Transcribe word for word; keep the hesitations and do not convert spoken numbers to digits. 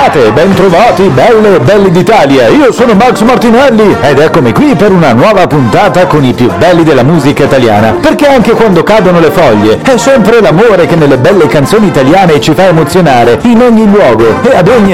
Bentrovate, bentrovati, belle e belli d'Italia. Io sono Max Martinelli ed eccomi qui per una nuova puntata con i più belli della musica italiana. Perché anche quando cadono le foglie è sempre l'amore che nelle belle canzoni italiane ci fa emozionare in ogni luogo e ad ogni